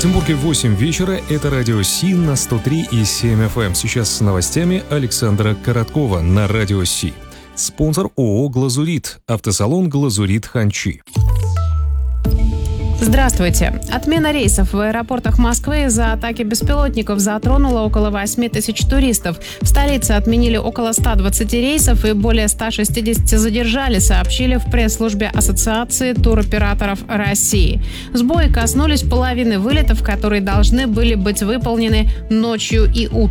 Екатеринбурге 8 вечера. Это радио Си на 103,7 FM. Сейчас с новостями Александра Короткова на радио Си. Спонсор ООО «Глазурит». Автосалон «Глазурит Ханчи». Здравствуйте. Отмена рейсов в аэропортах Москвы из-за атаки беспилотников затронула около 8 тысяч туристов. В столице отменили около 120 рейсов и более 160 задержали, сообщили в пресс-службе Ассоциации туроператоров России. Сбои коснулись половины вылетов, которые должны были быть выполнены ночью и утром.